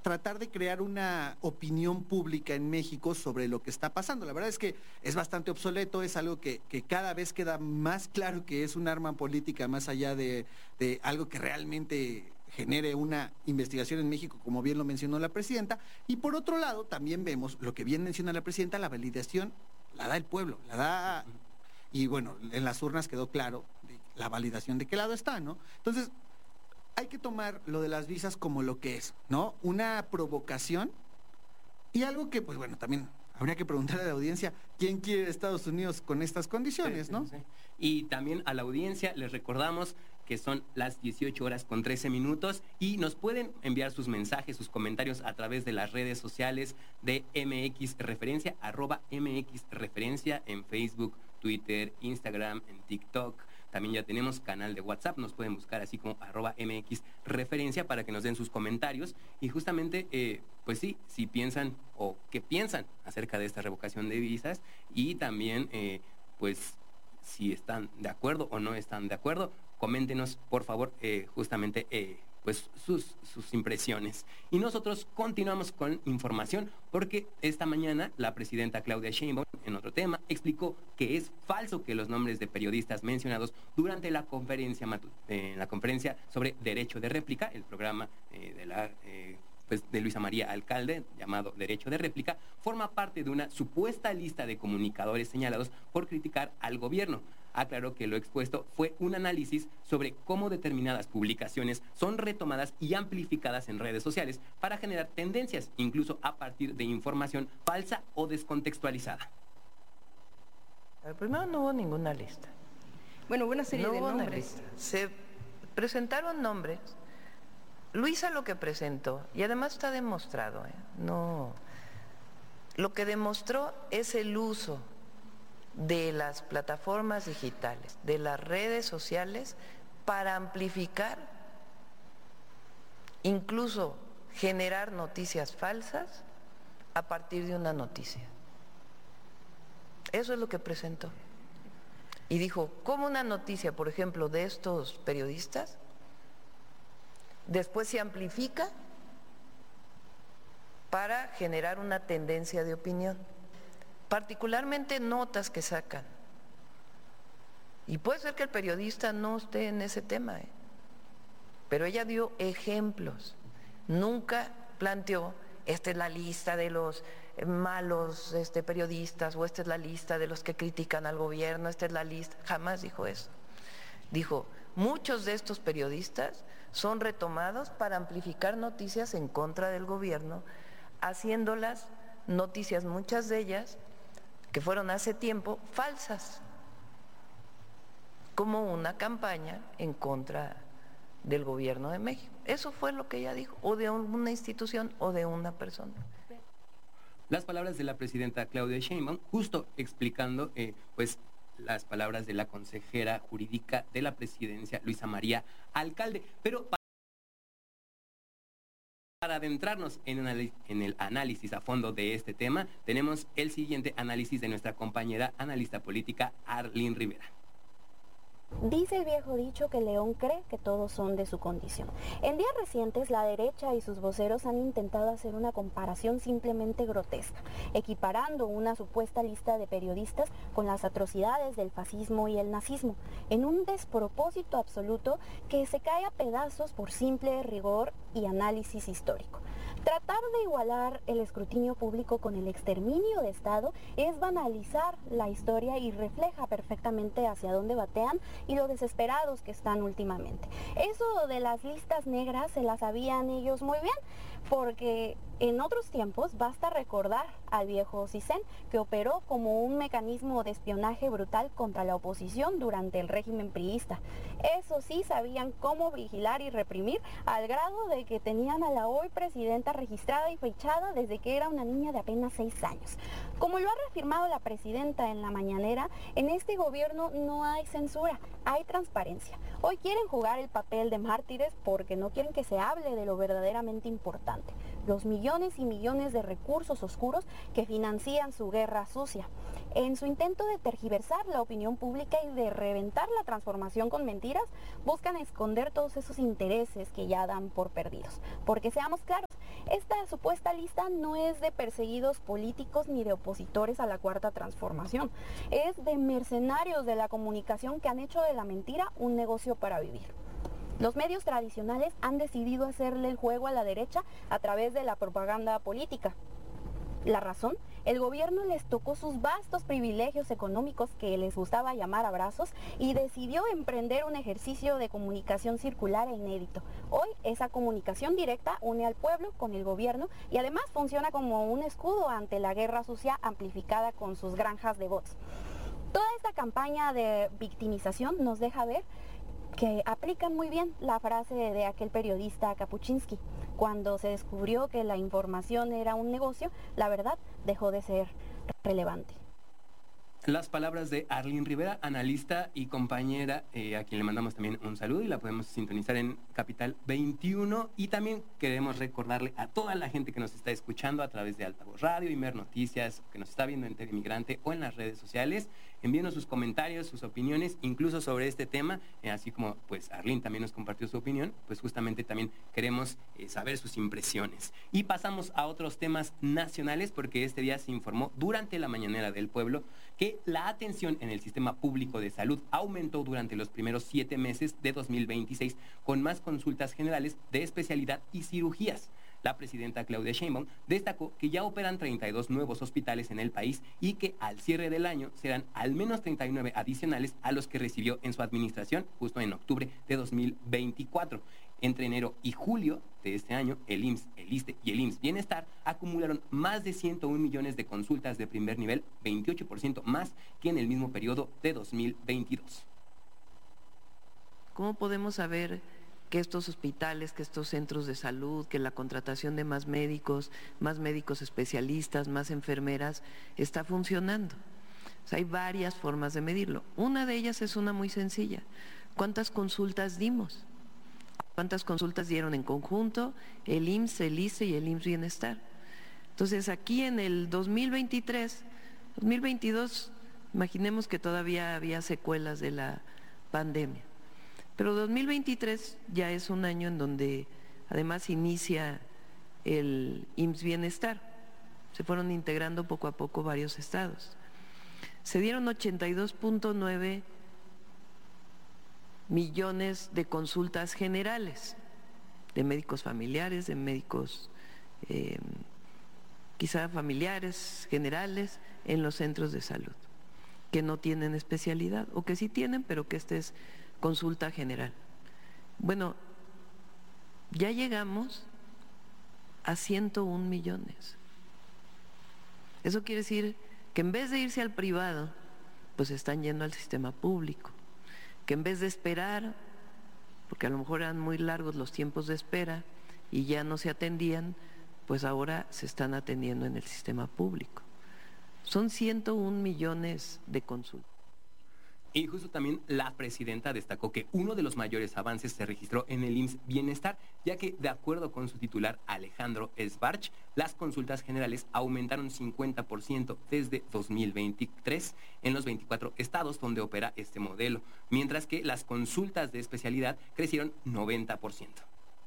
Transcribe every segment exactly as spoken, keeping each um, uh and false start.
tratar de crear una opinión pública en México sobre lo que está pasando. La verdad es que es bastante obsoleto, es algo que, que cada vez queda más claro que es un arma política más allá de, de algo que realmente genere una investigación en México, como bien lo mencionó la presidenta. Y por otro lado, también vemos lo que bien menciona la presidenta, la validación la da el pueblo, la da... Y bueno, en las urnas quedó claro la validación de qué lado está, ¿no? Entonces, hay que tomar lo de las visas como lo que es, ¿no? Una provocación y algo que, pues bueno, también habría que preguntarle a la audiencia quién quiere ir a Estados Unidos con estas condiciones, ¿no? Sí, sí, sí. Y también a la audiencia les recordamos que son las dieciocho horas con trece minutos y nos pueden enviar sus mensajes, sus comentarios a través de las redes sociales de M X Referencia, arroba M X Referencia en Facebook, Twitter, Instagram, en TikTok. También ya tenemos canal de WhatsApp, nos pueden buscar así como arroba M X Referencia para que nos den sus comentarios. Y justamente, eh, pues sí, si piensan o qué piensan acerca de esta revocación de visas y también, eh, pues, si están de acuerdo o no están de acuerdo, coméntenos, por favor, eh, justamente, eh, pues, sus, sus impresiones. Y nosotros continuamos con información porque esta mañana la presidenta Claudia Sheinbaum, en otro tema, explicó que es falso que los nombres de periodistas mencionados durante la conferencia, eh, la conferencia sobre derecho de réplica, el programa eh, de la... Eh, pues de Luisa María Alcalde, llamado Derecho de Réplica, forma parte de una supuesta lista de comunicadores señalados por criticar al gobierno. Aclaró que lo expuesto fue un análisis sobre cómo determinadas publicaciones son retomadas y amplificadas en redes sociales para generar tendencias, incluso a partir de información falsa o descontextualizada. Primero no hubo ninguna lista. Bueno, hubo una serie no de hubo nombres. Se presentaron nombres. Luisa lo que presentó, y además está demostrado, ¿eh? no, lo que demostró es el uso de las plataformas digitales, de las redes sociales, para amplificar, incluso generar noticias falsas a partir de una noticia. Eso es lo que presentó. Y dijo, ¿cómo una noticia, por ejemplo, de estos periodistas después se amplifica para generar una tendencia de opinión, particularmente notas que sacan? Y puede ser que el periodista no esté en ese tema, ¿eh? Pero ella dio ejemplos, nunca planteó, esta es la lista de los malos este, periodistas, o esta es la lista de los que critican al gobierno, esta es la lista, jamás dijo eso. Dijo, muchos de estos periodistas son retomados para amplificar noticias en contra del gobierno, haciéndolas noticias, muchas de ellas, que fueron hace tiempo, falsas, como una campaña en contra del gobierno de México. Eso fue lo que ella dijo, o de una institución o de una persona. Las palabras de la presidenta Claudia Sheinbaum, justo explicando, eh, pues, las palabras de la consejera jurídica de la presidencia, Luisa María Alcalde. Pero para adentrarnos en, en el análisis a fondo de este tema, tenemos el siguiente análisis de nuestra compañera analista política, Arlene Rivera. Dice el viejo dicho que León cree que todos son de su condición. En días recientes, la derecha y sus voceros han intentado hacer una comparación simplemente grotesca, equiparando una supuesta lista de periodistas con las atrocidades del fascismo y el nazismo, en un despropósito absoluto que se cae a pedazos por simple rigor y análisis histórico. Tratar de igualar el escrutinio público con el exterminio de Estado es banalizar la historia y refleja perfectamente hacia dónde batean y lo desesperados que están últimamente. Eso de las listas negras se las sabían ellos muy bien, porque en otros tiempos basta recordar al viejo CISEN, que operó como un mecanismo de espionaje brutal contra la oposición durante el régimen priista. Eso sí, sabían cómo vigilar y reprimir, al grado de que tenían a la hoy presidenta registrada y fichada desde que era una niña de apenas seis años. Como lo ha reafirmado la presidenta en la mañanera, en este gobierno no hay censura, hay transparencia. Hoy quieren jugar el papel de mártires porque no quieren que se hable de lo verdaderamente importante, los millones y millones de recursos oscuros que financian su guerra sucia. En su intento de tergiversar la opinión pública y de reventar la transformación con mentiras, buscan esconder todos esos intereses que ya dan por perdidos. Porque seamos claros, Esta supuesta lista no es de perseguidos políticos ni de opositores a la Cuarta Transformación, es de mercenarios de la comunicación que han hecho de la mentira un negocio para vivir. Los medios tradicionales han decidido hacerle el juego a la derecha a través de la propaganda política. La razón, el gobierno les tocó sus vastos privilegios económicos que les gustaba llamar abrazos y decidió emprender un ejercicio de comunicación circular e inédito. Hoy esa comunicación directa une al pueblo con el gobierno y además funciona como un escudo ante la guerra sucia amplificada con sus granjas de bots. Toda esta campaña de victimización nos deja ver que aplican muy bien la frase de aquel periodista Kapuczynski. Cuando se descubrió que la información era un negocio, la verdad dejó de ser relevante. Las palabras de Arlene Rivera, analista y compañera, eh, a quien le mandamos también un saludo y la podemos sintonizar en Capital veintiuno. Y también queremos recordarle a toda la gente que nos está escuchando a través de Altavoz Radio, Imer Noticias, que nos está viendo en Telemigrante o en las redes sociales, envíenos sus comentarios, sus opiniones, incluso sobre este tema, eh, así como pues Arlene también nos compartió su opinión, pues justamente también queremos eh, saber sus impresiones. Y pasamos a otros temas nacionales, porque este día se informó durante la Mañanera del Pueblo que la atención en el sistema público de salud aumentó durante los primeros siete meses de dos mil veintiséis, con más consultas generales de especialidad y cirugías. La presidenta Claudia Sheinbaum destacó que ya operan treinta y dos nuevos hospitales en el país y que al cierre del año serán al menos treinta y nueve adicionales a los que recibió en su administración justo en octubre de dos mil veinticuatro. Entre enero y julio de este año, el I M S S, el ISSSTE y el I M S S Bienestar acumularon más de ciento un millones de consultas de primer nivel, veintiocho por ciento más que en el mismo periodo de dos mil veintidós. ¿Cómo podemos saber que estos hospitales, que estos centros de salud, que la contratación de más médicos, más médicos especialistas, más enfermeras, está funcionando? O sea, hay varias formas de medirlo. Una de ellas es una muy sencilla. ¿Cuántas consultas dimos? ¿Cuántas consultas dieron en conjunto el I M S S, el ISSSTE y el I M S S Bienestar? Entonces, aquí en el dos mil veintitrés, dos mil veintidós, imaginemos que todavía había secuelas de la pandemia. Pero dos mil veintitrés ya es un año en donde además inicia el I M S S Bienestar. Se fueron integrando poco a poco varios estados. Se dieron ochenta y dos punto nueve millones de consultas generales, de médicos familiares, de médicos eh, quizá familiares, generales, en los centros de salud, que no tienen especialidad, o que sí tienen, pero que esta es consulta general. Bueno, ya llegamos a ciento un millones. Eso quiere decir que en vez de irse al privado, pues están yendo al sistema público, que en vez de esperar, porque a lo mejor eran muy largos los tiempos de espera y ya no se atendían, pues ahora se están atendiendo en el sistema público. Son ciento un millones de consultas. Y justo también la presidenta destacó que uno de los mayores avances se registró en el I M S S Bienestar, ya que de acuerdo con su titular Alejandro Sbarch, las consultas generales aumentaron cincuenta por ciento desde dos mil veintitrés en los veinticuatro estados donde opera este modelo, mientras que las consultas de especialidad crecieron noventa por ciento.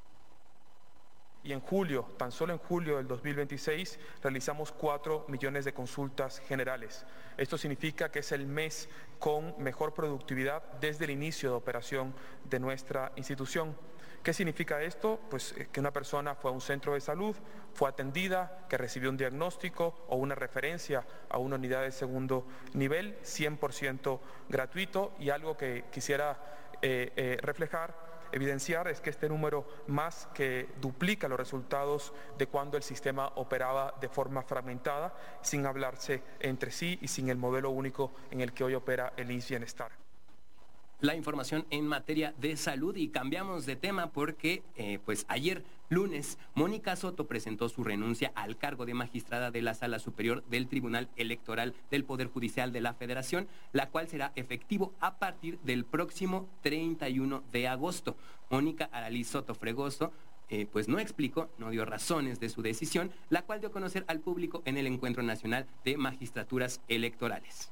Y en julio, tan solo en julio del dos mil veintiséis, realizamos cuatro millones de consultas generales. Esto significa que es el mes con mejor productividad desde el inicio de operación de nuestra institución. ¿Qué significa esto? Pues que una persona fue a un centro de salud, fue atendida, que recibió un diagnóstico o una referencia a una unidad de segundo nivel, cien por ciento gratuito. Y algo que quisiera eh, eh, reflejar, evidenciar, es que este número más que duplica los resultados de cuando el sistema operaba de forma fragmentada, sin hablarse entre sí y sin el modelo único en el que hoy opera el I M S S Bienestar. La información en materia de salud, y cambiamos de tema porque eh, pues ayer lunes Mónica Soto presentó su renuncia al cargo de magistrada de la Sala Superior del Tribunal Electoral del Poder Judicial de la Federación, la cual será efectivo a partir del próximo treinta y uno de agosto. Mónica Aralí Soto Fregoso Eh, pues no explicó, no dio razones de su decisión, la cual dio a conocer al público en el Encuentro Nacional de Magistraturas Electorales.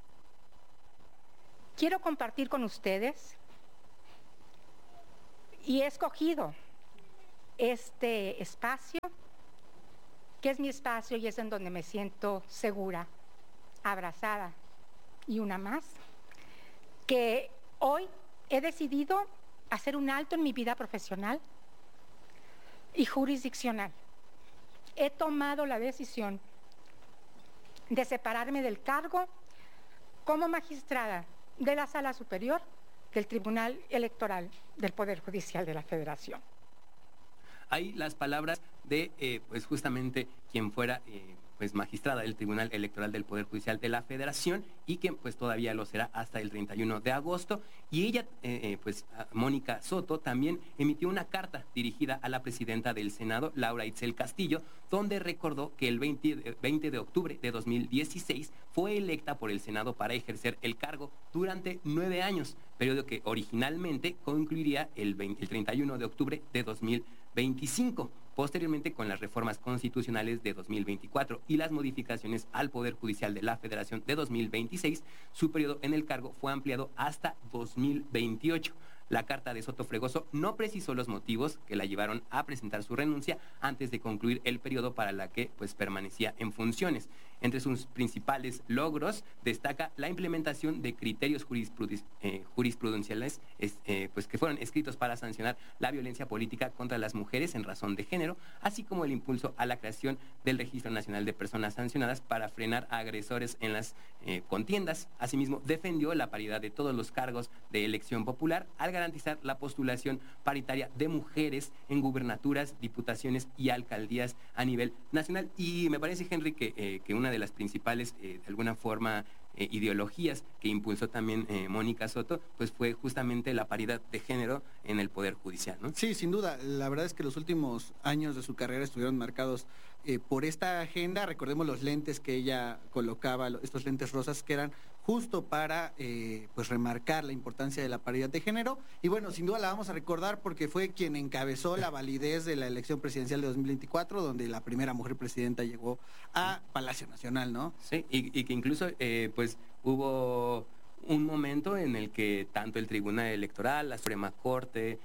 Quiero compartir con ustedes, y he escogido este espacio que es mi espacio y es en donde me siento segura, abrazada. Y una más, que hoy he decidido hacer un alto en mi vida profesional y jurisdiccional. He tomado la decisión de separarme del cargo como magistrada de la Sala Superior del Tribunal Electoral del Poder Judicial de la Federación. Hay las palabras de, eh, pues justamente, quien fuera eh, pues magistrada del Tribunal Electoral del Poder Judicial de la Federación y que pues todavía lo será hasta el treinta y uno de agosto. Y ella, eh, eh, pues Mónica Soto, también emitió una carta dirigida a la presidenta del Senado, Laura Itzel Castillo, donde recordó que el veinte de octubre de dos mil dieciséis fue electa por el Senado para ejercer el cargo durante nueve años, periodo que originalmente concluiría el, veinte, el treinta y uno de octubre de dos mil veinticinco. Posteriormente, con las reformas constitucionales de dos mil veinticuatro y las modificaciones al Poder Judicial de la Federación de dos mil veintiséis, su periodo en el cargo fue ampliado hasta dos mil veintiocho. La carta de Soto Fregoso no precisó los motivos que la llevaron a presentar su renuncia antes de concluir el periodo para la que pues, permanecía en funciones. Entre sus principales logros destaca la implementación de criterios jurispruden- eh, jurisprudenciales es, eh, pues, que fueron escritos para sancionar la violencia política contra las mujeres en razón de género, así como el impulso a la creación del Registro Nacional de Personas Sancionadas para frenar a agresores en las eh, contiendas. Asimismo, defendió la paridad de todos los cargos de elección popular al garantizar la postulación paritaria de mujeres en gubernaturas, diputaciones y alcaldías a nivel nacional. Y me parece, Henry, que, eh, que una de las principales, eh, de alguna forma, eh, ideologías que impulsó también eh, Mónica Soto, pues fue justamente la paridad de género en el Poder Judicial, ¿no? Sí, sin duda. La verdad es que los últimos años de su carrera estuvieron marcados eh, por esta agenda. Recordemos los lentes que ella colocaba, estos lentes rosas que eran justo para eh, pues remarcar la importancia de la paridad de género. Y bueno, sin duda la vamos a recordar porque fue quien encabezó la validez de la elección presidencial de dos mil veinticuatro, donde la primera mujer presidenta llegó a Palacio Nacional, ¿no? Sí, y, y que incluso eh, pues hubo un momento en el que tanto el Tribunal Electoral, la Suprema Corte,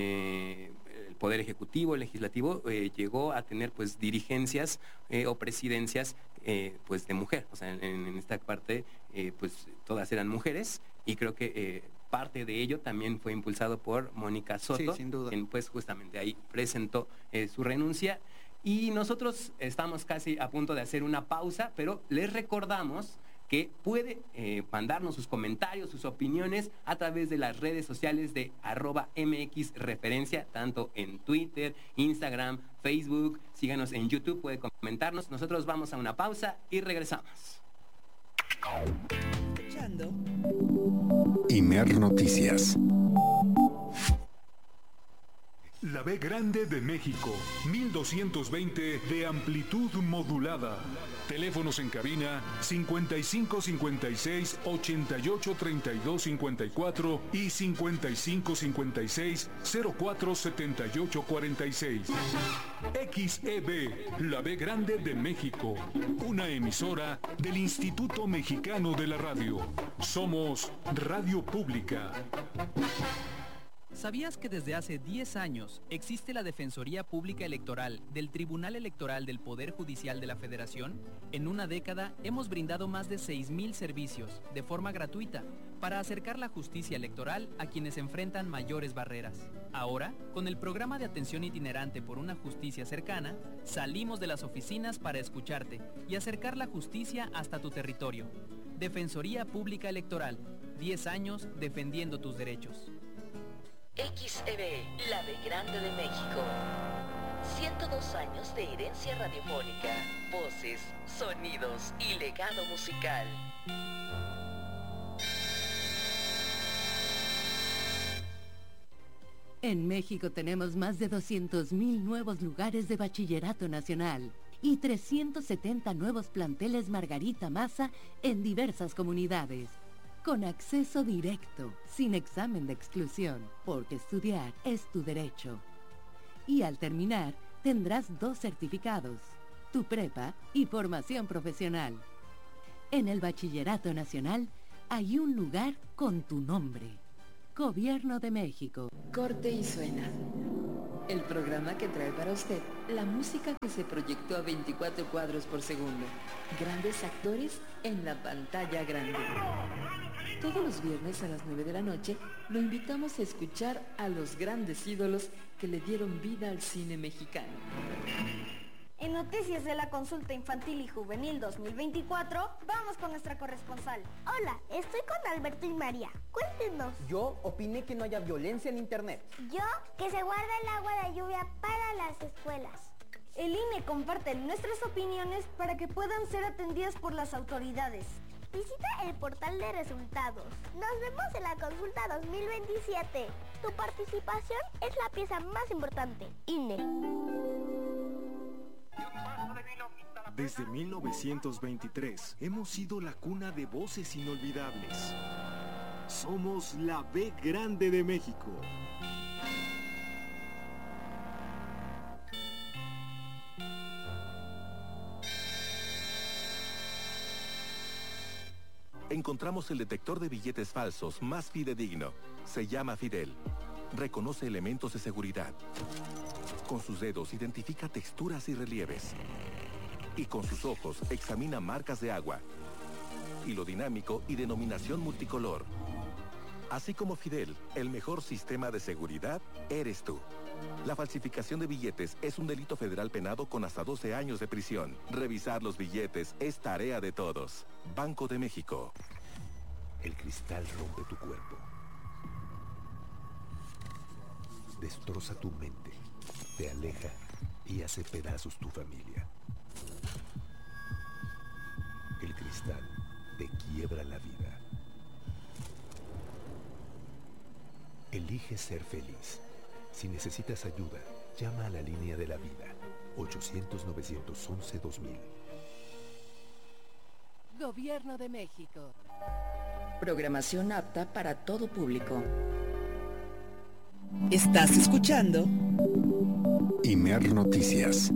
eh, el Poder Ejecutivo, el Legislativo, eh, llegó a tener pues dirigencias eh, o presidencias eh, pues de mujer. O sea, en, en esta parte eh, pues todas eran mujeres y creo que eh, parte de ello también fue impulsado por Mónica Soto, sí, sin duda. quien pues justamente ahí presentó eh, su renuncia. Y nosotros estamos casi a punto de hacer una pausa, pero les recordamos que puede eh, mandarnos sus comentarios, sus opiniones a través de las redes sociales de arroba mxreferencia, tanto en Twitter, Instagram, Facebook. Síganos en YouTube, puede comentarnos. Nosotros vamos a una pausa y regresamos. Escuchando Imer Noticias. La B Grande de México, mil doscientos veinte de amplitud modulada. Teléfonos en cabina cincuenta y cinco cincuenta y seis ochenta y ocho treinta y dos cincuenta y cuatro y cincuenta y cinco cincuenta y seis cero cuatro setenta y ocho cuarenta y seis. X E B, la B Grande de México, una emisora del Instituto Mexicano de la Radio. Somos Radio Pública. ¿Sabías que desde hace diez años existe la Defensoría Pública Electoral del Tribunal Electoral del Poder Judicial de la Federación? En una década hemos brindado más de seis mil servicios de forma gratuita para acercar la justicia electoral a quienes enfrentan mayores barreras. Ahora, con el programa de atención itinerante por una justicia cercana, salimos de las oficinas para escucharte y acercar la justicia hasta tu territorio. Defensoría Pública Electoral, diez años defendiendo tus derechos. X E B, la B Grande de México. ciento dos años de herencia radiofónica, voces, sonidos y legado musical. En México tenemos más de doscientos mil nuevos lugares de bachillerato nacional y trescientos setenta nuevos planteles Margarita Maza en diversas comunidades. Con acceso directo, sin examen de exclusión, porque estudiar es tu derecho. Y al terminar, tendrás dos certificados, tu prepa y formación profesional. En el Bachillerato Nacional hay un lugar con tu nombre. Gobierno de México. Corte y suena. el programa que trae para usted la música que se proyectó a veinticuatro cuadros por segundo. Grandes actores en la pantalla grande. Todos los viernes a las nueve de la noche lo invitamos a escuchar a los grandes ídolos que le dieron vida al cine mexicano. En Noticias de la Consulta Infantil y Juvenil dos mil veinticuatro, vamos con nuestra corresponsal. Hola, estoy con Alberto y María. Cuéntenos. Yo opiné que no haya violencia en internet. Yo, que se guarda el agua de lluvia para las escuelas. El I N E comparte nuestras opiniones para que puedan ser atendidas por las autoridades. Visita el portal de resultados. Nos vemos en la consulta dos mil veintisiete. Tu participación es la pieza más importante. I N E. Desde mil novecientos veintitrés hemos sido la cuna de voces inolvidables. Somos la B Grande de México. Encontramos el detector de billetes falsos más fidedigno. Se llama Fidel. Reconoce elementos de seguridad. Con sus dedos identifica texturas y relieves. Y con sus ojos examina marcas de agua, hilo dinámico y denominación multicolor. Así como Fidel, el mejor sistema de seguridad eres tú. La falsificación de billetes es un delito federal penado con hasta doce años de prisión. Revisar los billetes es tarea de todos. Banco de México. El cristal rompe tu cuerpo. Destroza tu mente, te aleja y hace pedazos tu familia. El cristal te quiebra la vida. Elige ser feliz. Si necesitas ayuda, llama a la línea de la vida. ochocientos, novecientos once, dos mil. Gobierno de México. Programación apta para todo público. Estás escuchando Imer Noticias.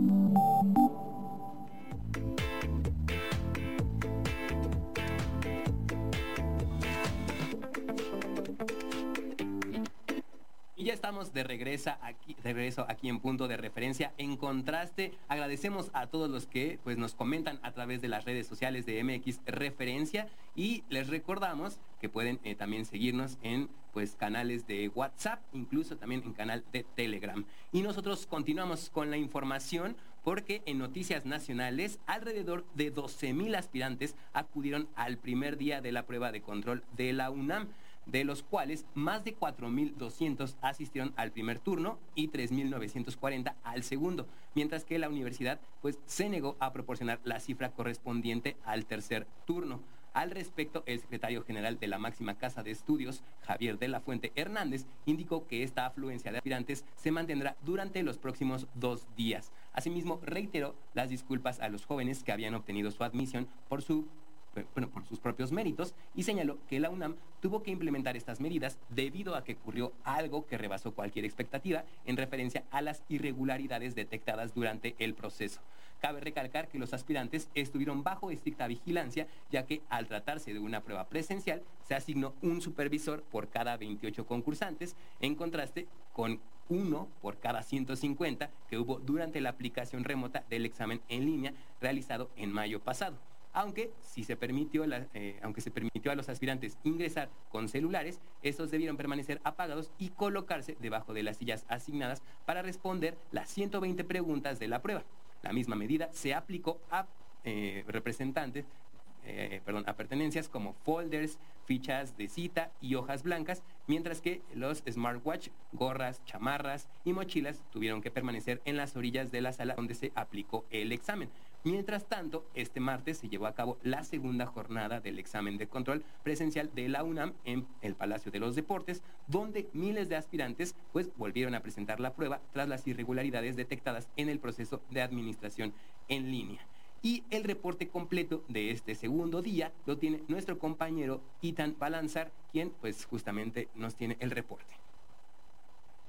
Y ya estamos de regreso aquí, de regreso aquí en Punto de Referencia. En contraste, agradecemos a todos los que pues, nos comentan a través de las redes sociales de M X Referencia y les recordamos que pueden eh, también seguirnos en pues, canales de WhatsApp, incluso también en canal de Telegram. Y nosotros continuamos con la información porque en Noticias Nacionales alrededor de doce mil aspirantes acudieron al primer día de la prueba de control de la UNAM, de los cuales más de cuatro mil doscientos asistieron al primer turno y tres mil novecientos cuarenta al segundo, mientras que la universidad pues, se negó a proporcionar la cifra correspondiente al tercer turno. Al respecto, el secretario general de la máxima casa de estudios, Javier de la Fuente Hernández, indicó que esta afluencia de aspirantes se mantendrá durante los próximos dos días. Asimismo, reiteró las disculpas a los jóvenes que habían obtenido su admisión por su Bueno, por sus propios méritos y señaló que la UNAM tuvo que implementar estas medidas debido a que ocurrió algo que rebasó cualquier expectativa en referencia a las irregularidades detectadas durante el proceso. Cabe recalcar que los aspirantes estuvieron bajo estricta vigilancia, ya que al tratarse de una prueba presencial se asignó un supervisor por cada veintiocho concursantes, en contraste con uno por cada ciento cincuenta que hubo durante la aplicación remota del examen en línea realizado en mayo pasado. Aunque, si se permitió la, eh, aunque se permitió a los aspirantes ingresar con celulares, estos debieron permanecer apagados y colocarse debajo de las sillas asignadas para responder las ciento veinte preguntas de la prueba. La misma medida se aplicó a eh, representantes, eh, perdón, a pertenencias como folders, fichas de cita y hojas blancas, mientras que los smartwatch, gorras, chamarras y mochilas tuvieron que permanecer en las orillas de la sala donde se aplicó el examen. Mientras tanto, este martes se llevó a cabo la segunda jornada del examen de control presencial de la UNAM en el Palacio de los Deportes, donde miles de aspirantes pues volvieron a presentar la prueba tras las irregularidades detectadas en el proceso de administración en línea. Y el reporte completo de este segundo día lo tiene nuestro compañero Itan Balanzar, quien pues justamente nos tiene el reporte.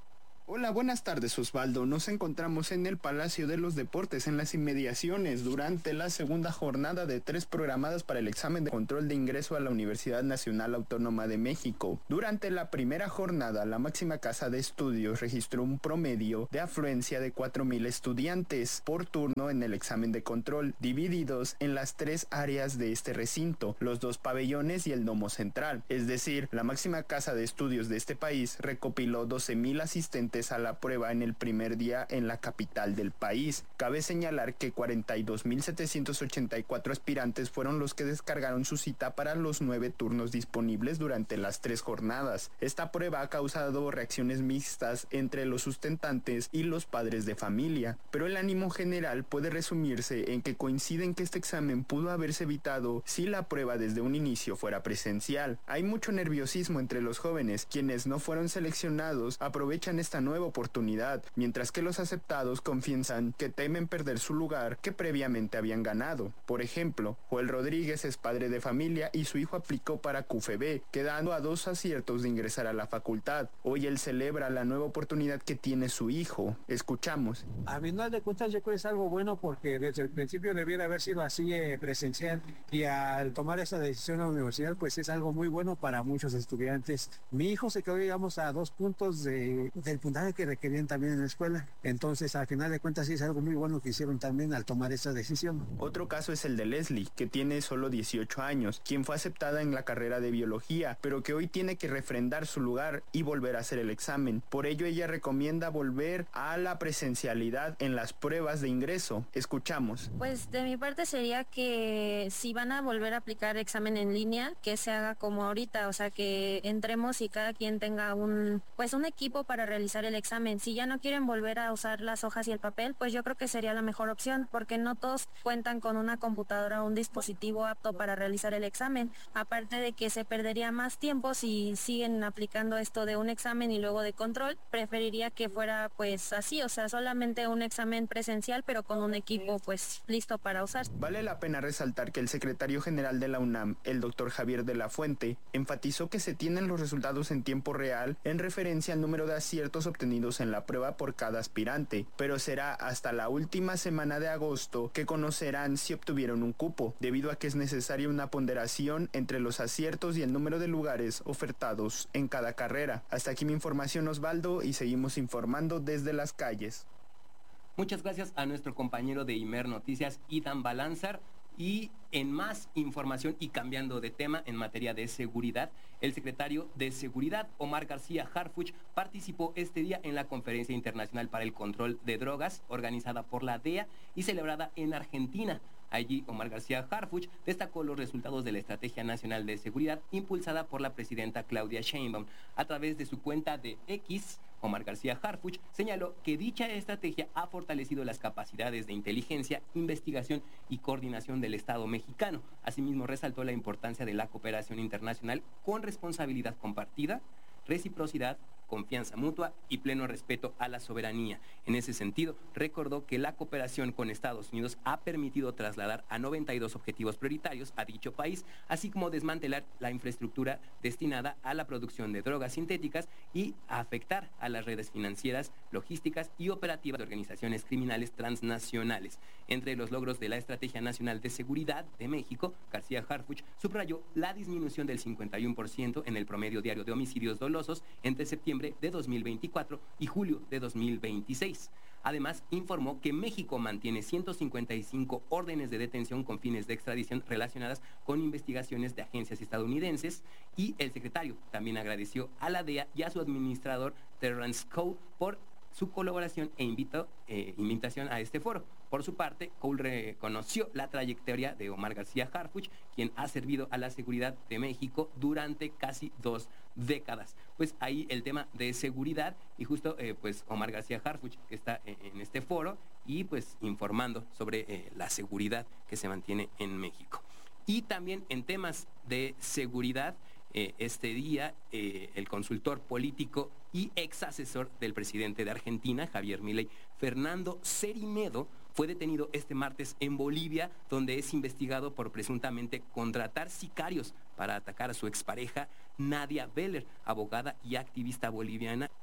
Hola, buenas tardes Osvaldo. Nos encontramos en el Palacio de los Deportes, en las inmediaciones, durante la segunda jornada de tres programadas para el examen de control de ingreso a la Universidad Nacional Autónoma de México. Durante la primera jornada, la máxima casa de estudios registró un promedio de afluencia de cuatro mil estudiantes por turno en el examen de control, divididos en las tres áreas de este recinto, los dos pabellones y el domo central. Es decir, la máxima casa de estudios de este país recopiló doce mil asistentes a la prueba en el primer día en la capital del país. Cabe señalar que cuarenta y dos mil setecientos ochenta y cuatro aspirantes fueron los que descargaron su cita para los nueve turnos disponibles durante las tres jornadas. Esta prueba ha causado reacciones mixtas entre los sustentantes y los padres de familia, pero el ánimo general puede resumirse en que coinciden que este examen pudo haberse evitado si la prueba desde un inicio fuera presencial. Hay mucho nerviosismo entre los jóvenes, quienes no fueron seleccionados aprovechan esta nueva oportunidad, mientras que los aceptados confiesan que temen perder su lugar que previamente habían ganado. Por ejemplo, Joel Rodríguez es padre de familia y su hijo aplicó para Q F B, quedando a dos aciertos de ingresar a la facultad. Hoy él celebra la nueva oportunidad que tiene su hijo. Escuchamos. A final de cuentas yo creo que es algo bueno porque desde el principio debiera haber sido así eh, presencial, y al tomar esa decisión en la universidad pues es algo muy bueno para muchos estudiantes. Mi hijo se quedó digamos a dos puntos de, del puntaje que requerían también en la escuela. Entonces, al final de cuentas, sí es algo muy bueno que hicieron también al tomar esa decisión. Otro caso es el de Leslie, que tiene solo dieciocho años, quien fue aceptada en la carrera de biología, pero que hoy tiene que refrendar su lugar y volver a hacer el examen. Por ello, ella recomienda volver a la presencialidad en las pruebas de ingreso. Escuchamos. Pues de mi parte sería que si van a volver a aplicar examen en línea, que se haga como ahorita, o sea, que entremos y cada quien tenga un, pues un equipo para realizar el examen. Si ya no quieren volver a usar las hojas y el papel, pues yo creo que sería la mejor opción, porque no todos cuentan con una computadora o un dispositivo apto para realizar el examen. Aparte de que se perdería más tiempo si siguen aplicando esto de un examen y luego de control, preferiría que fuera pues así, o sea, solamente un examen presencial, pero con un equipo pues listo para usar. Vale la pena resaltar que el secretario general de la UNAM, el doctor Javier de la Fuente, enfatizó que se tienen los resultados en tiempo real en referencia al número de aciertos obtenidos en la prueba por cada aspirante, pero será hasta la última semana de agosto que conocerán si obtuvieron un cupo, debido a que es necesaria una ponderación entre los aciertos y el número de lugares ofertados en cada carrera. Hasta aquí mi información, Osvaldo, y seguimos informando desde las calles. Muchas gracias a nuestro compañero de Imer Noticias, Idan Balanzar. Y en más información y cambiando de tema en materia de seguridad, el secretario de Seguridad, Omar García Harfuch, participó este día en la Conferencia Internacional para el Control de Drogas, organizada por la D E A y celebrada en Argentina. Allí, Omar García Harfuch destacó los resultados de la Estrategia Nacional de Seguridad impulsada por la presidenta Claudia Sheinbaum. A través de su cuenta de X, Omar García Harfuch señaló que dicha estrategia ha fortalecido las capacidades de inteligencia, investigación y coordinación del Estado mexicano. Asimismo, resaltó la importancia de la cooperación internacional con responsabilidad compartida, reciprocidad, confianza mutua y pleno respeto a la soberanía. En ese sentido, recordó que la cooperación con Estados Unidos ha permitido trasladar a noventa y dos objetivos prioritarios a dicho país, así como desmantelar la infraestructura destinada a la producción de drogas sintéticas y a afectar a las redes financieras, logísticas y operativas de organizaciones criminales transnacionales. Entre los logros de la Estrategia Nacional de Seguridad de México, García Harfuch subrayó la disminución del cincuenta y uno por ciento en el promedio diario de homicidios dolosos entre septiembre de dos mil veinticuatro y julio de dos mil veintiséis. Además, informó que México mantiene ciento cincuenta y cinco órdenes de detención con fines de extradición relacionadas con investigaciones de agencias estadounidenses, y el secretario también agradeció a la D E A y a su administrador Terrence Cole por su colaboración e invitó, eh, invitación a este foro. Por su parte, Cole reconoció la trayectoria de Omar García Harfuch, quien ha servido a la seguridad de México durante casi dos décadas. Pues ahí el tema de seguridad, y justo eh, pues Omar García Harfuch, que está en, en este foro y pues informando sobre eh, la seguridad que se mantiene en México. Y también en temas de seguridad, eh, este día eh, el consultor político y ex asesor del presidente de Argentina, Javier Milei, Fernando Cerimedo, fue detenido este martes en Bolivia, donde es investigado por presuntamente contratar sicarios para atacar a su expareja Nadia Beller, abogada y activista boliviana,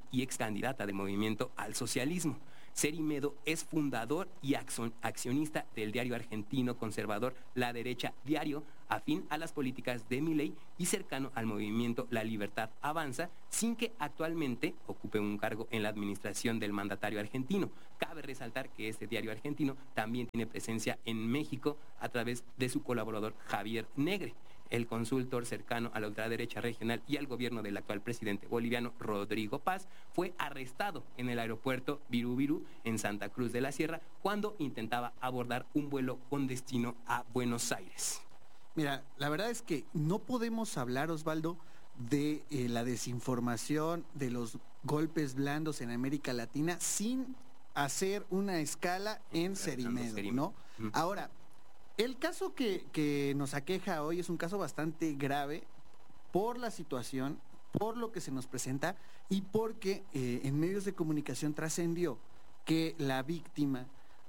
y ex candidata del Movimiento al Socialismo. Ceri Medo es fundador y accionista del diario argentino conservador La Derecha Diario, afín a las políticas de Milei y cercano al movimiento La Libertad Avanza, sin que actualmente ocupe un cargo en la administración del mandatario argentino. Cabe resaltar que este diario argentino también tiene presencia en México a través de su colaborador Javier Negre. El consultor cercano a la ultraderecha regional y al gobierno del actual presidente boliviano Rodrigo Paz fue arrestado en el aeropuerto Virú Virú en Santa Cruz de la Sierra cuando intentaba abordar un vuelo con destino a Buenos Aires. Mira, la verdad es que no podemos hablar, Osvaldo, de eh, la desinformación, de los golpes blandos en América Latina sin hacer una escala en Ceri Medo, ¿no? Uh-huh. Ahora, el caso que, que nos aqueja hoy es un caso bastante grave por la situación, por lo que se nos presenta y porque eh, en medios de comunicación trascendió que la víctima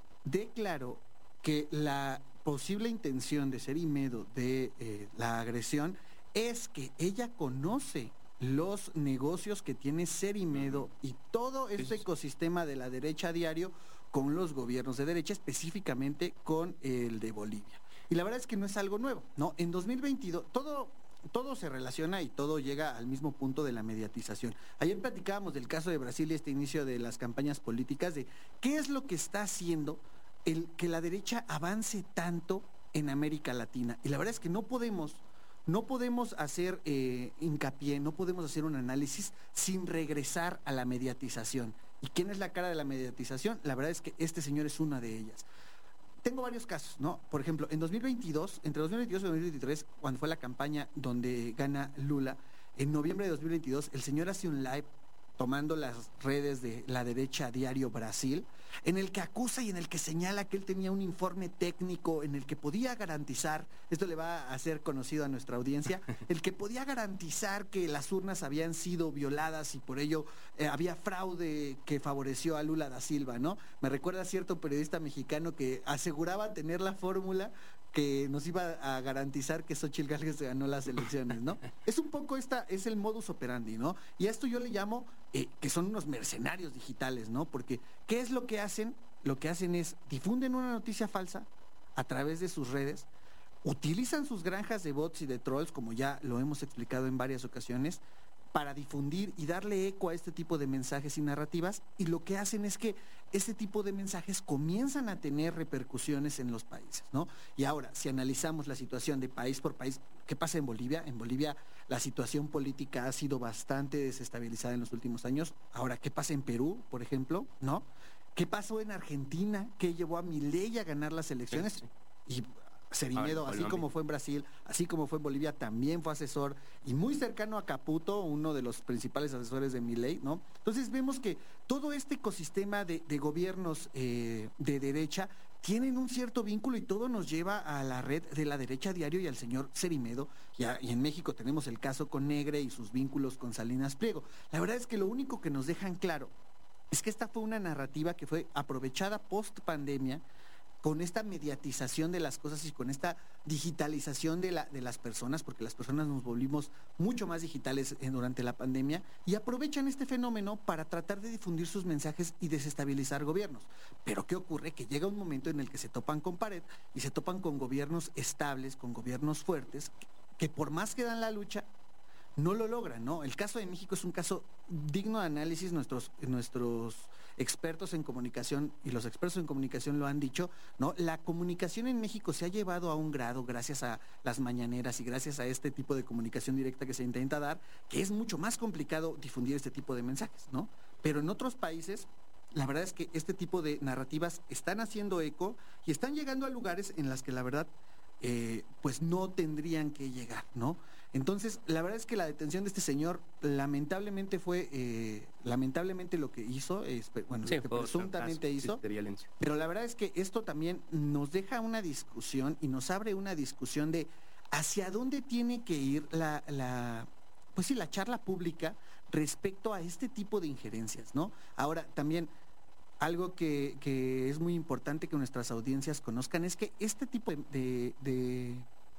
declaró que la posible intención de Ceri Medo de eh, la agresión es que ella conoce los negocios que tiene Ceri Medo y todo este ecosistema de La Derecha Diario con los gobiernos de derecha, específicamente con el de Bolivia. Y la verdad es que no es algo nuevo, ¿no? En dos mil veintidós, todo, todo se relaciona y todo llega al mismo punto de la mediatización. Ayer platicábamos del caso de Brasil y este inicio de las campañas políticas, de qué es lo que está haciendo el que la derecha avance tanto en América Latina. Y la verdad es que no podemos... No podemos hacer eh, hincapié, no podemos hacer un análisis sin regresar a la mediatización. ¿Y quién es la cara de la mediatización? La verdad es que este señor es una de ellas. Tengo varios casos, ¿no? Por ejemplo, en dos mil veintidós, entre dos mil veintidós y dos mil veintitrés, cuando fue la campaña donde gana Lula, en noviembre de dos mil veintidós, el señor hace un live tomando las redes de La Derecha Diario Brasil, en el que acusa y en el que señala que él tenía un informe técnico en el que podía garantizar, esto le va a hacer conocido a nuestra audiencia, el que podía garantizar que las urnas habían sido violadas y por ello eh, había fraude que favoreció a Lula da Silva, ¿no? Me recuerda a cierto periodista mexicano que aseguraba tener la fórmula que nos iba a garantizar que Xóchitl Gálvez ganó las elecciones, ¿no? Es un poco esta, es el modus operandi, ¿no? Y a esto yo le llamo eh, que son unos mercenarios digitales, ¿no? Porque, ¿qué es lo que hacen? Lo que hacen es, difunden una noticia falsa a través de sus redes, utilizan sus granjas de bots y de trolls, como ya lo hemos explicado en varias ocasiones, para difundir y darle eco a este tipo de mensajes y narrativas, y lo que hacen es que este tipo de mensajes comienzan a tener repercusiones en los países, ¿no? Y ahora, si analizamos la situación de país por país, ¿qué pasa en Bolivia? En Bolivia la situación política ha sido bastante desestabilizada en los últimos años. Ahora, ¿qué pasa en Perú, por ejemplo? ¿No? ¿Qué pasó en Argentina? ¿Qué llevó a Milei a ganar las elecciones? Sí, sí. Y Ceri Medo, así como fue en Brasil, así como fue en Bolivia, también fue asesor y muy cercano a Caputo, uno de los principales asesores de Milei, ¿no? Entonces vemos que todo este ecosistema de, de gobiernos eh, de derecha tienen un cierto vínculo y todo nos lleva a la red de La Derecha Diario y al señor Ceri Medo. Y, a, y en México tenemos el caso con Negre y sus vínculos con Salinas Pliego. La verdad es que lo único que nos dejan claro es que esta fue una narrativa que fue aprovechada post pandemia, con esta mediatización de las cosas y con esta digitalización de, la, de las personas, porque las personas nos volvimos mucho más digitales en, durante la pandemia, y aprovechan este fenómeno para tratar de difundir sus mensajes y desestabilizar gobiernos. Pero ¿qué ocurre? Que llega un momento en el que se topan con pared y se topan con gobiernos estables, con gobiernos fuertes, que, que por más que dan la lucha, no lo logran, ¿no? El caso de México es un caso digno de análisis. Nuestros, nuestros expertos en comunicación y los expertos en comunicación lo han dicho, ¿no? La comunicación en México se ha llevado a un grado gracias a las mañaneras y gracias a este tipo de comunicación directa que se intenta dar, que es mucho más complicado difundir este tipo de mensajes, ¿no? Pero en otros países, la verdad es que este tipo de narrativas están haciendo eco y están llegando a lugares en las que la verdad Eh, pues no tendrían que llegar, ¿no? Entonces, la verdad es que la detención de este señor lamentablemente fue, eh, lamentablemente lo que hizo, es, bueno, sí, lo que presuntamente hizo, pero la verdad es que esto también nos deja una discusión y nos abre una discusión de hacia dónde tiene que ir la, la pues sí, la charla pública respecto a este tipo de injerencias, ¿no? Ahora, también algo que, que es muy importante que nuestras audiencias conozcan es que este tipo de, de,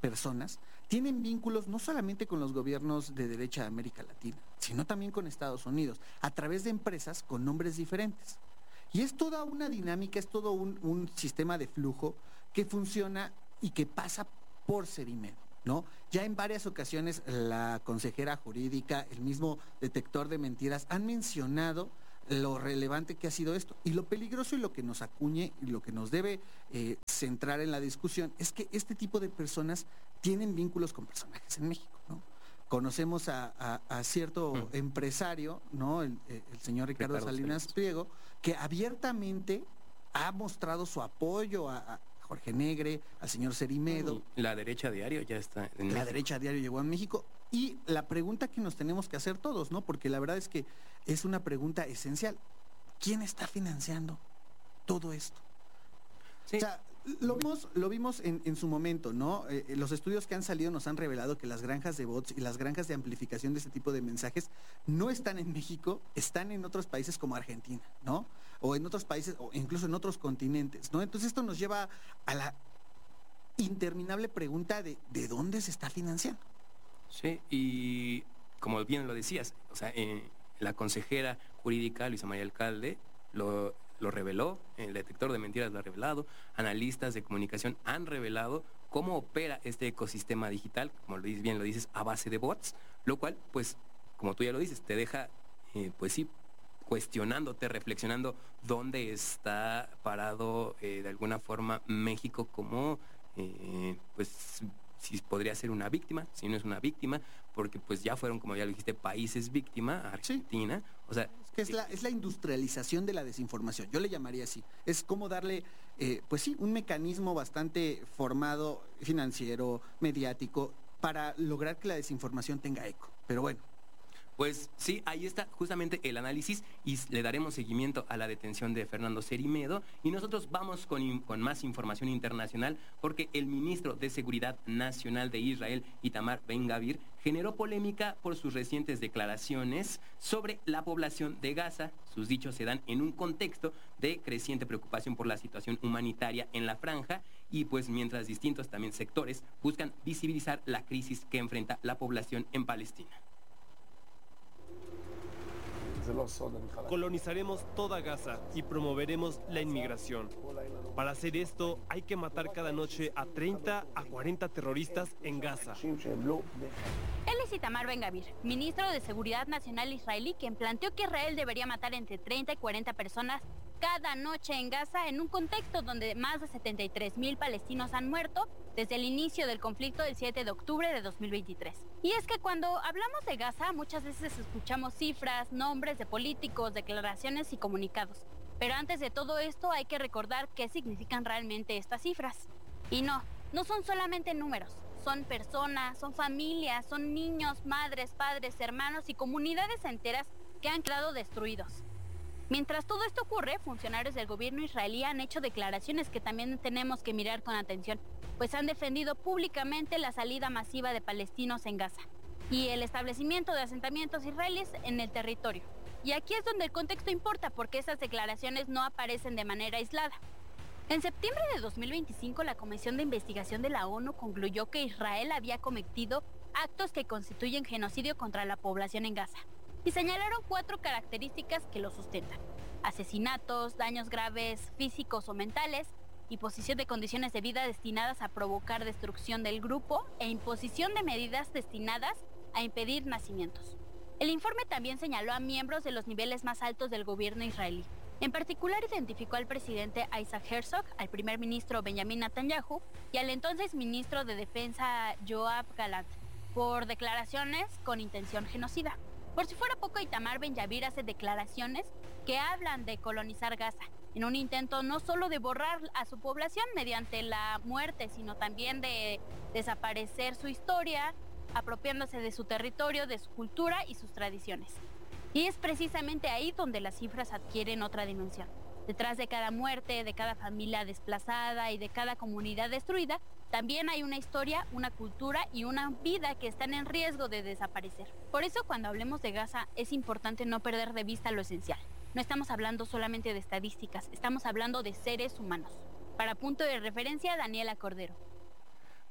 personas tienen vínculos no solamente con los gobiernos de derecha de América Latina, sino también con Estados Unidos, a través de empresas con nombres diferentes. Y es toda una dinámica, es todo un, un sistema de flujo que funciona y que pasa por Cerimedo, ¿no? Ya en varias ocasiones la consejera jurídica, el mismo detector de mentiras, han mencionado lo relevante que ha sido esto. Y lo peligroso y lo que nos acuñe y lo que nos debe eh, centrar en la discusión es que este tipo de personas tienen vínculos con personajes en México, ¿no? Conocemos a, a, a cierto mm. empresario, ¿no? El, el señor Ricardo, Ricardo Salinas Pliego, que abiertamente ha mostrado su apoyo a, a Jorge Negre, al señor Cerimedo. La Derecha Diario ya está en La México. Derecha Diario llegó a México. Y la pregunta que nos tenemos que hacer todos, ¿no? Porque la verdad es que es una pregunta esencial. ¿Quién está financiando todo esto? Sí. O sea, lo vimos, lo vimos en, en su momento, ¿no? Eh, los estudios que han salido nos han revelado que las granjas de bots y las granjas de amplificación de este tipo de mensajes no están en México, están en otros países como Argentina, ¿no? O en otros países, o incluso en otros continentes, ¿no? Entonces esto nos lleva a la interminable pregunta de ¿de dónde se está financiando? Sí, y como bien lo decías, o sea, eh, la consejera jurídica Luisa María Alcalde lo, lo reveló, el detector de mentiras lo ha revelado, analistas de comunicación han revelado cómo opera este ecosistema digital, como lo dices, bien lo dices, a base de bots, lo cual, pues, como tú ya lo dices, te deja, eh, pues sí, cuestionándote, reflexionando dónde está parado eh, de alguna forma México como, eh, pues, si podría ser una víctima, si no es una víctima, porque pues ya fueron, como ya lo dijiste, países víctima, Argentina, sí. O sea... Es que es la, es la industrialización de la desinformación, yo le llamaría así. Es como darle, eh, pues sí, un mecanismo bastante formado, financiero, mediático, para lograr que la desinformación tenga eco. Pero bueno. Pues sí, ahí está justamente el análisis y le daremos seguimiento a la detención de Fernando Cerimedo y nosotros vamos con, con más información internacional porque el ministro de Seguridad Nacional de Israel, Itamar Ben-Gavir, generó polémica por sus recientes declaraciones sobre la población de Gaza. Sus dichos se dan en un contexto de creciente preocupación por la situación humanitaria en la franja y pues mientras distintos también sectores buscan visibilizar la crisis que enfrenta la población en Palestina. Colonizaremos toda Gaza y promoveremos la inmigración. Para hacer esto, hay que matar cada noche a treinta a cuarenta terroristas en Gaza. Él es Itamar Ben-Gavir, ministro de Seguridad Nacional israelí, quien planteó que Israel debería matar entre treinta y cuarenta personas cada noche en Gaza en un contexto donde más de setenta y tres mil palestinos han muerto desde el inicio del conflicto del siete de octubre de dos mil veintitrés. Y es que cuando hablamos de Gaza muchas veces escuchamos cifras, nombres de políticos, declaraciones y comunicados. Pero antes de todo esto hay que recordar qué significan realmente estas cifras. Y no, no son solamente números, son personas, son familias, son niños, madres, padres, hermanos y comunidades enteras que han quedado destruidos. Mientras todo esto ocurre, funcionarios del gobierno israelí han hecho declaraciones que también tenemos que mirar con atención, pues han defendido públicamente la salida masiva de palestinos en Gaza y el establecimiento de asentamientos israelíes en el territorio. Y aquí es donde el contexto importa, porque esas declaraciones no aparecen de manera aislada. En septiembre de dos mil veinticinco, la Comisión de Investigación de la ONU concluyó que Israel había cometido actos que constituyen genocidio contra la población en Gaza. Y señalaron cuatro características que lo sustentan: asesinatos, daños graves físicos o mentales, imposición de condiciones de vida destinadas a provocar destrucción del grupo e imposición de medidas destinadas a impedir nacimientos. El informe también señaló a miembros de los niveles más altos del gobierno israelí. En particular identificó al presidente Isaac Herzog, al primer ministro Benjamin Netanyahu y al entonces ministro de Defensa Yoav Gallant por declaraciones con intención genocida. Por si fuera poco, Itamar Ben-Gavir hace declaraciones que hablan de colonizar Gaza, en un intento no solo de borrar a su población mediante la muerte, sino también de desaparecer su historia, apropiándose de su territorio, de su cultura y sus tradiciones. Y es precisamente ahí donde las cifras adquieren otra dimensión. Detrás de cada muerte, de cada familia desplazada y de cada comunidad destruida, también hay una historia, una cultura y una vida que están en riesgo de desaparecer. Por eso, cuando hablemos de Gaza, es importante no perder de vista lo esencial. No estamos hablando solamente de estadísticas, estamos hablando de seres humanos. Para Punto de Referencia, Daniela Cordero.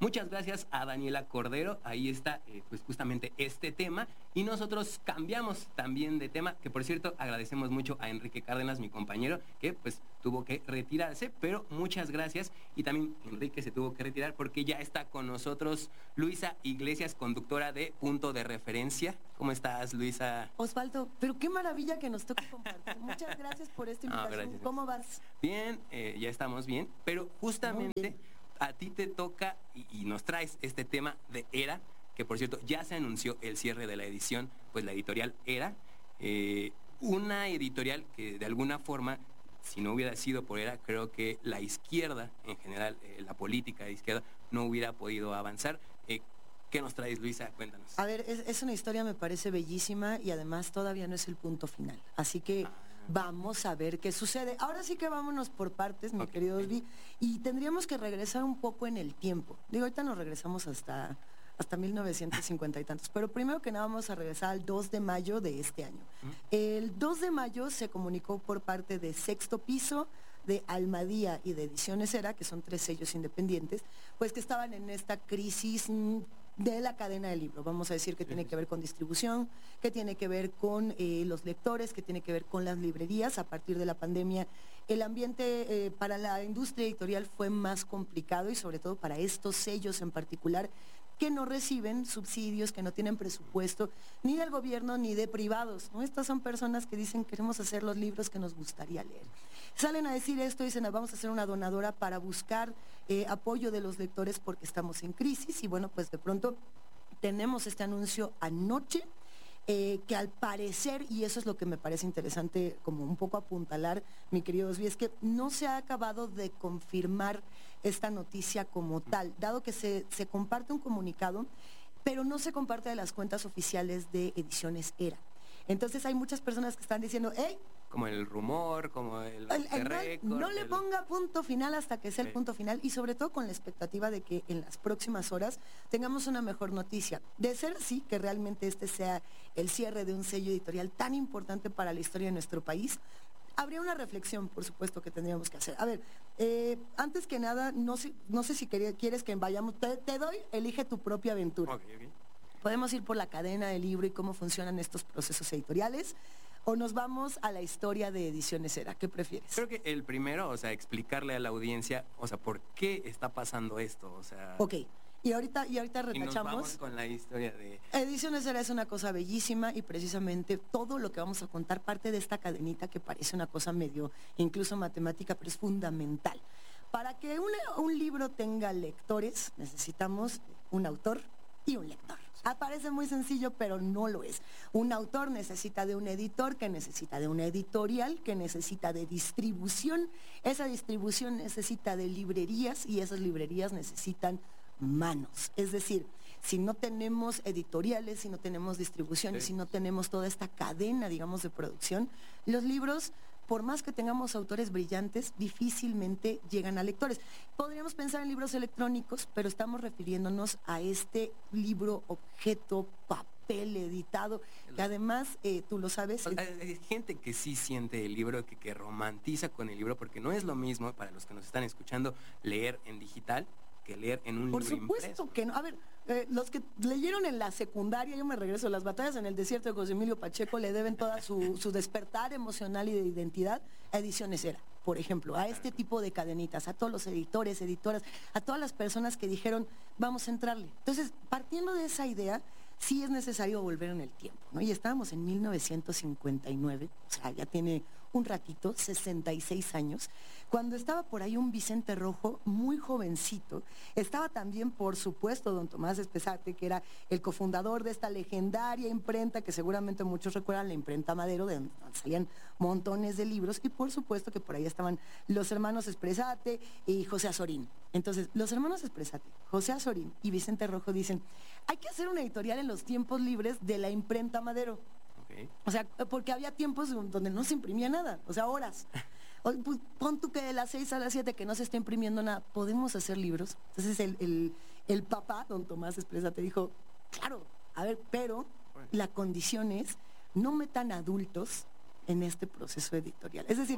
Muchas gracias a Daniela Cordero, ahí está eh, pues justamente este tema, y nosotros cambiamos también de tema, que por cierto agradecemos mucho a Enrique Cárdenas, mi compañero, que pues tuvo que retirarse, pero muchas gracias, y también Enrique se tuvo que retirar porque ya está con nosotros Luisa Iglesias, conductora de Punto de Referencia. ¿Cómo estás, Luisa? Osvaldo, pero qué maravilla que nos toca compartir. Muchas gracias por esta invitación. No, gracias. ¿Cómo vas? Bien, eh, ya estamos bien, pero justamente a ti te toca y, y nos traes este tema de ERA, que por cierto ya se anunció el cierre de la edición, pues la editorial ERA, eh, una editorial que de alguna forma, si no hubiera sido por ERA, creo que la izquierda en general, eh, la política de izquierda, no hubiera podido avanzar. Eh, ¿Qué nos traes, Luisa? Cuéntanos. A ver, es, es una historia, me parece bellísima, y además todavía no es el punto final. Así que vamos a ver qué sucede. Ahora sí que vámonos por partes, mi okay. querido Osvi, y tendríamos que regresar un poco en el tiempo. Digo, ahorita nos regresamos hasta, hasta mil novecientos cincuenta y tantos, pero primero que nada vamos a regresar al dos de mayo de este año. El dos de mayo se comunicó por parte de Sexto Piso, de Almadía y de Ediciones ERA, que son tres sellos independientes, pues que estaban en esta crisis de la cadena del libro. Vamos a decir que tiene que ver con distribución, que tiene que ver con eh, los lectores, que tiene que ver con las librerías. A partir de la pandemia, el ambiente eh, para la industria editorial fue más complicado, y sobre todo para estos sellos en particular, que no reciben subsidios, que no tienen presupuesto ni del gobierno ni de privados, ¿no? Estas son personas que dicen: queremos hacer los libros que nos gustaría leer. Salen a decir esto, dicen: vamos a hacer una donadora para buscar eh, apoyo de los lectores porque estamos en crisis. Y bueno, pues de pronto tenemos este anuncio anoche, eh, que al parecer, y eso es lo que me parece interesante como un poco apuntalar, mi querido Osvi, es que no se ha acabado de confirmar esta noticia como tal, dado que se, se comparte un comunicado, pero no se comparte de las cuentas oficiales de Ediciones ERA. Entonces hay muchas personas que están diciendo: ¡hey! Como el rumor, como el... el, el récord, no, no le el... ponga punto final hasta que sea sí. el punto final, y sobre todo con la expectativa de que en las próximas horas tengamos una mejor noticia. De ser así, que realmente este sea el cierre de un sello editorial tan importante para la historia de nuestro país, habría una reflexión, por supuesto, que tendríamos que hacer. A ver, eh, antes que nada, no sé, no sé si quería, quieres que vayamos, te, te doy, elige tu propia aventura. Okay, okay. Podemos ir por la cadena del libro y cómo funcionan estos procesos editoriales, o nos vamos a la historia de Ediciones ERA. ¿Qué prefieres? Creo que el primero, o sea, explicarle a la audiencia, o sea, por qué está pasando esto, o sea... Ok. Y ahorita, y ahorita retachamos. Y nos vamos con la historia de... Ediciones ERA es una cosa bellísima, y precisamente todo lo que vamos a contar parte de esta cadenita que parece una cosa medio, incluso matemática, pero es fundamental. Para que un, un libro tenga lectores, necesitamos un autor y un lector. Parece muy sencillo, pero no lo es. Un autor necesita de un editor, que necesita de una editorial, que necesita de distribución. Esa distribución necesita de librerías, y esas librerías necesitan manos. Es decir, si no tenemos editoriales, si no tenemos distribución, sí. y si no tenemos toda esta cadena, digamos, de producción, los libros, por más que tengamos autores brillantes, difícilmente llegan a lectores. Podríamos pensar en libros electrónicos, pero estamos refiriéndonos a este libro objeto, papel editado, que además, eh, tú lo sabes... Hay, hay gente que sí siente el libro, que, que romantiza con el libro, porque no es lo mismo, para los que nos están escuchando, leer en digital que leer en un Por libro supuesto impreso. que no. A ver, eh, los que leyeron en la secundaria, yo me regreso, Las batallas en el desierto de José Emilio Pacheco, le deben toda su, su despertar emocional y de identidad a Ediciones ERA, por ejemplo, a este tipo de cadenitas, a todos los editores, editoras, a todas las personas que dijeron: vamos a entrarle. Entonces, partiendo de esa idea, sí es necesario volver en el tiempo, ¿no? Y estábamos en mil novecientos cincuenta y nueve, o sea, ya tiene un ratito, sesenta y seis años, cuando estaba por ahí un Vicente Rojo muy jovencito. Estaba también, por supuesto, don Tomás Espesate, que era el cofundador de esta legendaria imprenta, que seguramente muchos recuerdan, la imprenta Madero, de donde salían montones de libros, y por supuesto que por ahí estaban los hermanos Espesate y José Azorín. Entonces, los hermanos Espesate, José Azorín y Vicente Rojo dicen: hay que hacer una editorial en los tiempos libres de la imprenta Madero. Okay. O sea, porque había tiempos donde no se imprimía nada, o sea, horas. Pues, pon tú que de las seis a las siete que no se está imprimiendo nada, ¿podemos hacer libros? Entonces el, el, el papá, don Tomás Espesate, dijo: claro, a ver, pero bueno, la condición es no metan adultos en este proceso editorial. Es decir, bueno,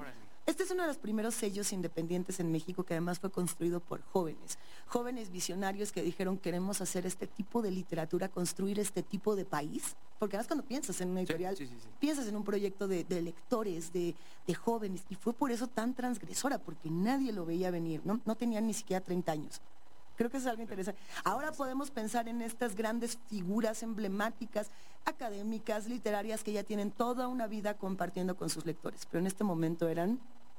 Este es uno de los primeros sellos independientes en México que además fue construido por jóvenes, jóvenes visionarios que dijeron queremos hacer este tipo de literatura, construir este tipo de país, porque además cuando piensas en una editorial, sí, sí, sí, sí. piensas en un proyecto de, de lectores, de, de jóvenes, y fue por eso tan transgresora, porque nadie lo veía venir, ¿no? No tenían ni siquiera treinta años. Creo que eso es algo interesante. Ahora podemos pensar en estas grandes figuras emblemáticas, académicas, literarias, que ya tienen toda una vida compartiendo con sus lectores, pero en este momento eran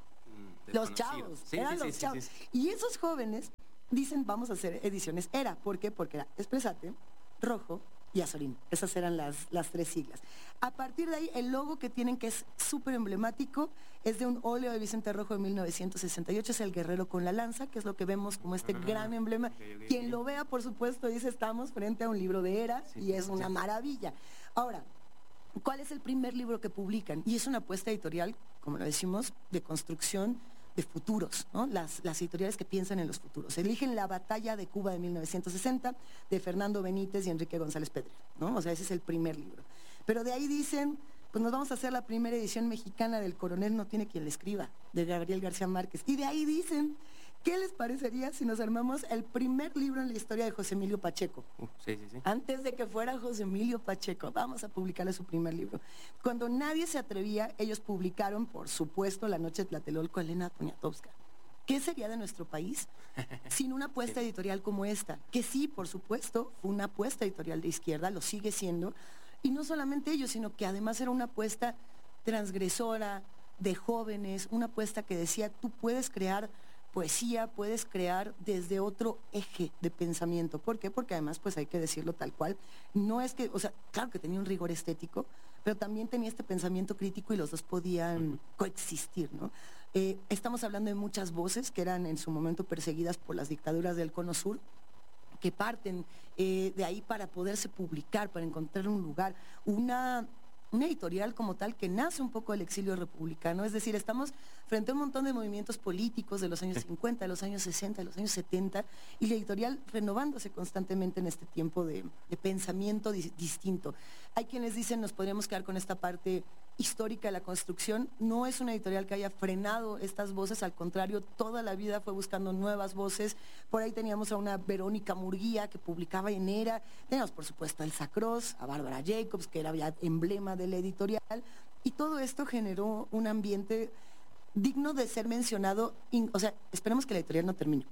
los chavos, sí, eran sí, los sí, chavos. Sí, sí. Y esos jóvenes dicen, vamos a hacer ediciones ERA. ¿Por qué? Porque era Expresate, Rojo y Azorín. Esas eran las, las tres siglas. A partir de ahí, el logo que tienen, que es súper emblemático, es de un óleo de Vicente Rojo de mil novecientos sesenta y ocho, es el guerrero con la lanza, que es lo que vemos como este uh-huh. gran emblema. Okay, okay, Quien okay. lo vea, por supuesto, dice, estamos frente a un libro de ERA, sí, y es una sí. maravilla. Ahora, ¿cuál es el primer libro que publican? Y es una apuesta editorial, como lo decimos, de construcción de futuros, ¿no? Las, las editoriales que piensan en los futuros. Eligen La Batalla de Cuba de mil novecientos sesenta, de Fernando Benítez y Enrique González Pedrero, ¿no? O sea, ese es el primer libro. Pero de ahí dicen, pues nos vamos a hacer la primera edición mexicana del Coronel no tiene quien le escriba, de Gabriel García Márquez. Y de ahí dicen, ¿qué les parecería si nos armamos el primer libro en la historia de José Emilio Pacheco? Uh, sí, sí, sí. Antes de que fuera José Emilio Pacheco, vamos a publicarle su primer libro. Cuando nadie se atrevía, ellos publicaron, por supuesto, La Noche de Tlatelolco, Elena Poniatowska. ¿Qué sería de nuestro país sin una apuesta sí. editorial como esta? Que sí, por supuesto, fue una apuesta editorial de izquierda, lo sigue siendo, y no solamente ellos, sino que además era una apuesta transgresora, de jóvenes, una apuesta que decía, tú puedes crear poesía, puedes crear desde otro eje de pensamiento. ¿Por qué? Porque además, pues hay que decirlo tal cual, no es que, o sea, claro que tenía un rigor estético, pero también tenía este pensamiento crítico y los dos podían coexistir, ¿no? Eh, estamos hablando de muchas voces que eran en su momento perseguidas por las dictaduras del Cono Sur, que parten eh, de ahí para poderse publicar, para encontrar un lugar, una... una editorial como tal que nace un poco del exilio republicano, es decir, estamos frente a un montón de movimientos políticos de los años cincuenta, de los años sesenta, de los años setenta, y la editorial renovándose constantemente en este tiempo de, de pensamiento di- distinto. Hay quienes dicen, nos podríamos quedar con esta parte histórica de la construcción. No es una editorial que haya frenado estas voces, al contrario, toda la vida fue buscando nuevas voces. Por ahí teníamos a una Verónica Murguía que publicaba en ERA, teníamos por supuesto a Elsa Cross, a Bárbara Jacobs, que era ya emblema de la editorial, y todo esto generó un ambiente digno de ser mencionado. O sea, esperemos que la editorial no termine,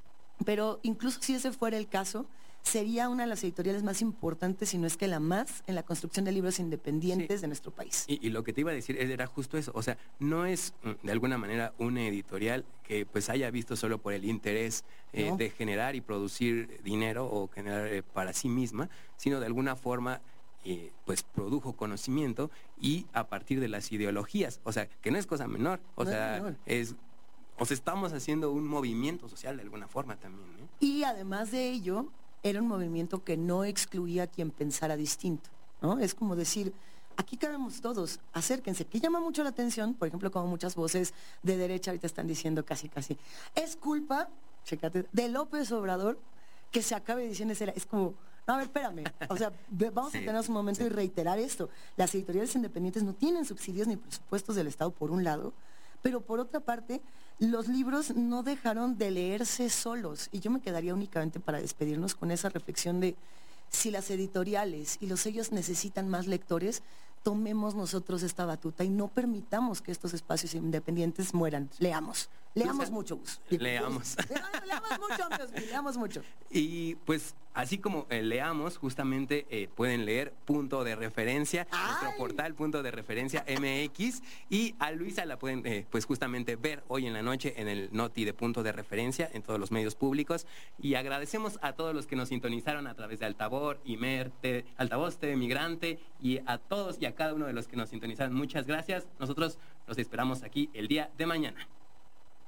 pero incluso si ese fuera el caso, sería una de las editoriales más importantes, si no es que la más, en la construcción de libros independientes sí. de nuestro país. Y, y lo que te iba a decir era justo eso, o sea, no es de alguna manera una editorial que pues haya visto solo por el interés eh, no. de generar y producir dinero o generar eh, para sí misma, sino de alguna forma eh, pues produjo conocimiento, y a partir de las ideologías, o sea, que no es cosa menor, o no sea, es, menor. es o sea, estamos haciendo un movimiento social de alguna forma también, ¿eh? Y además de ello, era un movimiento que no excluía a quien pensara distinto, ¿no? Es como decir, aquí cabemos todos, acérquense, que llama mucho la atención, por ejemplo, como muchas voces de derecha ahorita están diciendo casi, casi, es culpa, chécate, de López Obrador que se acabe diciendo, es como, no, a ver, espérame, o sea, vamos sí, a tener un momento sí. y reiterar esto. Las editoriales independientes no tienen subsidios ni presupuestos del Estado, por un lado, pero por otra parte, los libros no dejaron de leerse solos, y yo me quedaría únicamente para despedirnos con esa reflexión de, si las editoriales y los sellos necesitan más lectores, tomemos nosotros esta batuta y no permitamos que estos espacios independientes mueran. Leamos, leamos o sea, mucho, Gus. Leamos. Leamos, leamos mucho, amigos, leamos mucho. Y pues, así como eh, leamos, justamente eh, pueden leer Punto de Referencia, ¡ay! Nuestro portal Punto de Referencia M X, y a Luisa la pueden eh, pues justamente ver hoy en la noche en el Noti de Punto de Referencia, en todos los medios públicos, y agradecemos a todos los que nos sintonizaron a través de Altavoz, Imer, T, Altavoz T V Migrante, y a todos y a cada uno de los que nos sintonizaron, muchas gracias. Nosotros los esperamos aquí el día de mañana.